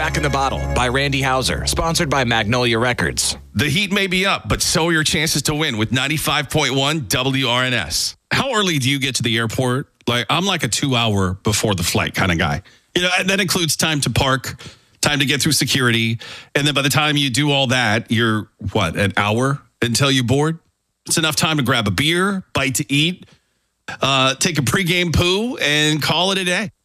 Back in the Bottle by Randy Hauser, sponsored by Magnolia Records. The heat may be up, but so are your chances to win with 95.1 WRNS. How early do you get to the airport? I'm like a 2-hour before the flight kind of guy. And that includes time to park, time to get through security. And then by the time you do all that, you're, an hour until you board? It's enough time to grab a beer, bite to eat, take a pregame poo, and call it a day.